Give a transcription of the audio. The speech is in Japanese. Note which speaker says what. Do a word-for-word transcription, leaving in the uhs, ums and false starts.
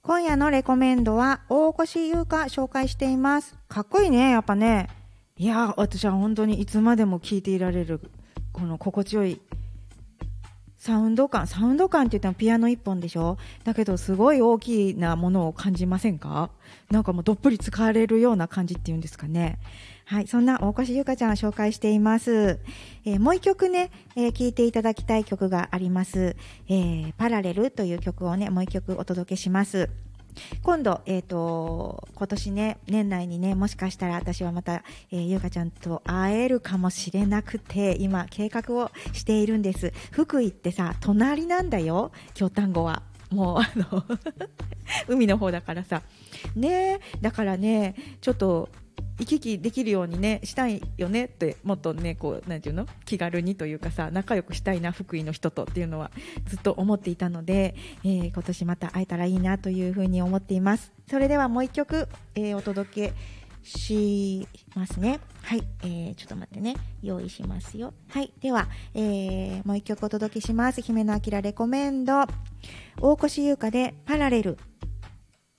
Speaker 1: 今夜のレコメンドは大越優香紹介しています。かっこいいね、やっぱね。いや私は本当にいつまでも聴いていられるこの心地よいサウンド感サウンド感って言ってもピアノ一本でしょ。だけどすごい大きなものを感じませんか？なんかもうどっぷり使われるような感じっていうんですかね。はい、そんな大越優香ちゃんを紹介しています。えー、もう一曲ね、えー、聴いていただきたい曲があります。えー、パラレルという曲をねもう一曲お届けします。今度、えーと、今年ね、年内にね、もしかしたら私はまた、えー、ゆうかちゃんと会えるかもしれなくて、今、計画をしているんです。福井ってさ、隣なんだよ、京丹後は。もう、あの、海の方だからさ。ねだからね、ちょっと、行き来できるようにねしたいよねって、もっとねこうなんていうの気軽にというかさ、仲良くしたいな福井の人とっていうのはずっと思っていたので、えー、今年また会えたらいいなというふうに思っています。それではもう一曲、えー、お届けしますね。はい、えー、ちょっと待ってね、用意しますよ。はい、では、えー、もう一曲お届けします。姫野彰レコメンド、大越優香でパラレル。